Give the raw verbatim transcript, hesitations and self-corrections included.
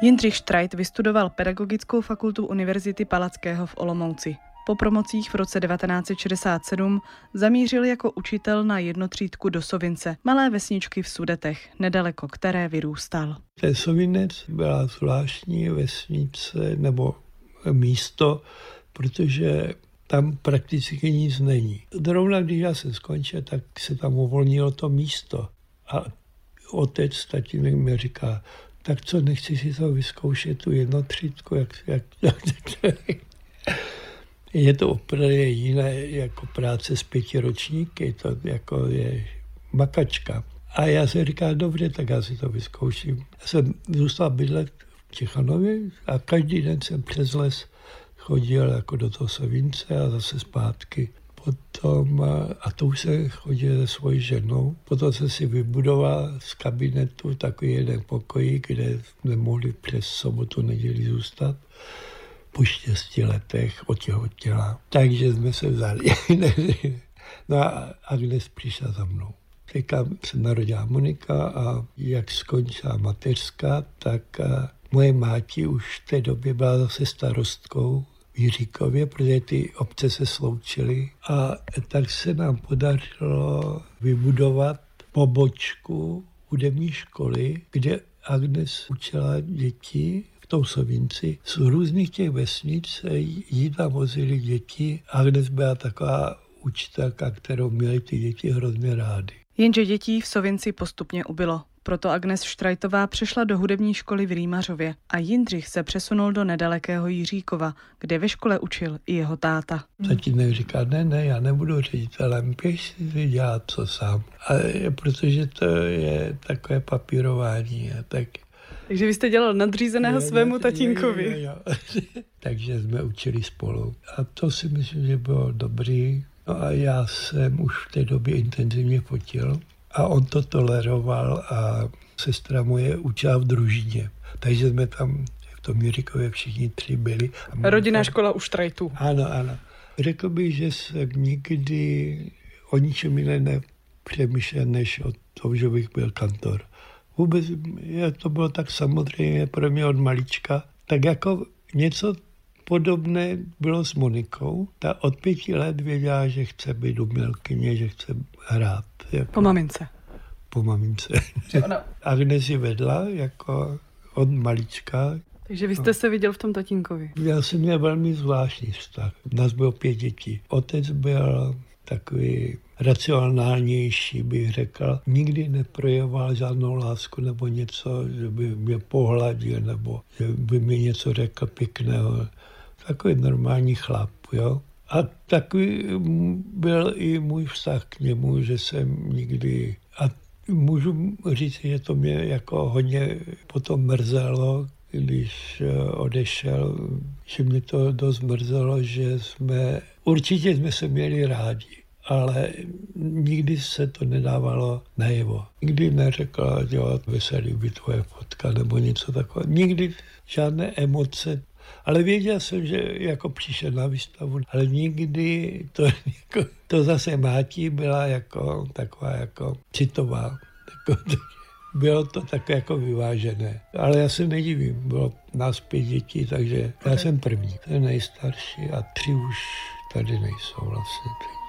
Jindřich Štrajt vystudoval Pedagogickou fakultu Univerzity Palackého v Olomouci. Po promocích v roce devatenáct set šedesát sedm zamířil jako učitel na jednotřídku do Sovince, malé vesničky v Sudetech, nedaleko které vyrůstal. Ten Sovinec byla zvláštní vesnice nebo místo, protože tam prakticky nic není. Zrovna když já jsem skončil, tak se tam uvolnilo to místo. A otec, tatínek mi říká, tak co, nechci si to vyzkoušet, tu jednotřídku, jak, jak, jak, jak je to úplně jiné jako práce s pěti ročníky, to jako je makačka. A já jsem říkal, dobře, tak já si to vyzkouším. Já jsem zůstal bydlet v Tichanově a každý den jsem přes les chodil jako do toho Sovince a zase zpátky. Potom, a to už jsem chodil se svojí ženou, potom jsem si vybudoval z kabinetu takový jeden pokojík, kde nemohli přes sobotu, neděli zůstat. Po šesti letech otěhotněla. Takže jsme se vzali. No a Agnes přišla za mnou. Teďka se narodila Monika a jak skončila mateřská, tak moje máti už v té době byla zase starostkou v Jiříkově, protože ty obce se sloučily. A tak se nám podařilo vybudovat pobočku hudební školy, kde Agnes učila děti v tom Sovinci. Z různých těch vesnic jí tam vozili děti. Agnes byla taková učitelka, kterou měly ty děti hrozně rády. Jenže dětí v Sovinci postupně ubylo. Proto Agnes Štrajtová přešla do hudební školy v Rýmařově a Jindřich se přesunul do nedalekého Jiříkova, kde ve škole učil i jeho táta. Tatínek říká, ne, ne, já nebudu ředitelem, běž si dělat co sám. A protože to je takové papírování. Tak... Takže vy jste dělal nadřízeného je, svému tatínkovi. Jo, jo, jo. Takže jsme učili spolu. A to si myslím, že bylo dobrý. No a já jsem už v té době intenzivně fotil. A on to toleroval a sestra moje učila v družině. Takže jsme tam v tom Jiříkově všichni tři byli. A rodinná tam... škola u Štrajtů. Ano, ano. Řekl bych, že jsem nikdy o ničem jiném nepřemýšlel, než o tom, že bych byl kantor. Vůbec to bylo tak samozřejmě pro mě od malička. Tak jako něco podobné bylo s Monikou. Ta od pěti let věděla, že chce být umělkyně, že chce hrát. Jako, po mamince. Po mamince. Ona... Agnes ji vedla jako od malička. Takže vy jste no. se viděl v tom tatínkovi? Já jsem měl velmi zvláštní vztah. Nás bylo pět dětí. Otec byl takový racionálnější, bych řekl. Nikdy neprojevoval žádnou lásku nebo něco, že by mě pohladil nebo že by mi něco řekl pěkného. Takový normální chlap, jo. A takový byl i můj vztah k němu, že jsem nikdy... A můžu říct, že to mě jako hodně potom mrzelo, když odešel, že mě to dost mrzelo, že jsme... Určitě jsme se měli rádi, ale nikdy se to nedávalo najevo. Nikdy neřekla, jo, veselý by tvoje fotka nebo něco takového. Nikdy žádné emoce. Ale věděl jsem, že jako přišel na výstavu, ale nikdy to, jako, to zase Mátí byla jako taková jako citová. Jako, bylo to tak jako vyvážené. Ale já se nedivím, bylo nás pět dětí, takže já jsem první. Ten nejstarší a tři už tady nejsou vlastně.